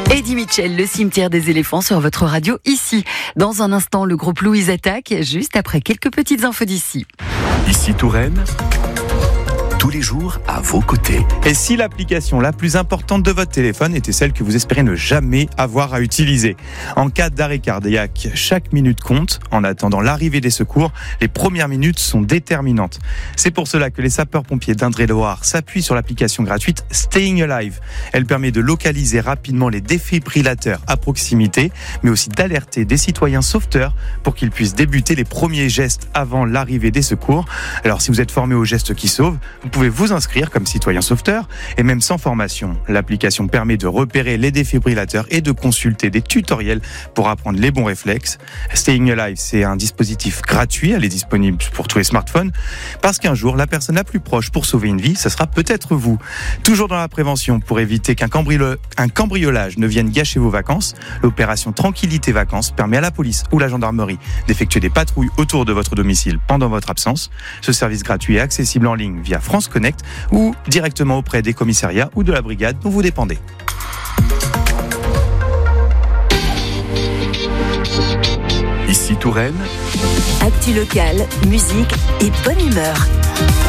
Eddie Mitchell, le cimetière des éléphants sur votre radio ici. Dans un instant, le groupe Louise attaque, juste après quelques petites infos d'ici. Ici Touraine, tous les jours à vos côtés. Et si l'application la plus importante de votre téléphone était celle que vous espérez ne jamais avoir à utiliser? En cas d'arrêt cardiaque, chaque minute compte. En attendant l'arrivée des secours, les premières minutes sont déterminantes. C'est pour cela que les sapeurs-pompiers d'Indre-et-Loire s'appuient sur l'application gratuite Staying Alive. Elle permet de localiser rapidement les défibrillateurs à proximité, mais aussi d'alerter des citoyens sauveteurs pour qu'ils puissent débuter les premiers gestes avant l'arrivée des secours. Alors si vous êtes formé aux gestes qui sauvent, vous pouvez vous inscrire comme citoyen sauveteur et même sans formation. L'application permet de repérer les défibrillateurs et de consulter des tutoriels pour apprendre les bons réflexes. Staying Alive, c'est un dispositif gratuit, elle est disponible pour tous les smartphones parce qu'un jour, la personne la plus proche pour sauver une vie, ce sera peut-être vous. Toujours dans la prévention pour éviter qu'un cambriolage ne vienne gâcher vos vacances, l'opération Tranquillité Vacances permet à la police ou la gendarmerie d'effectuer des patrouilles autour de votre domicile pendant votre absence. Ce service gratuit est accessible en ligne via France Connect ou directement auprès des commissariats ou de la brigade dont vous dépendez. Ici Touraine, Actu locale, musique et bonne humeur.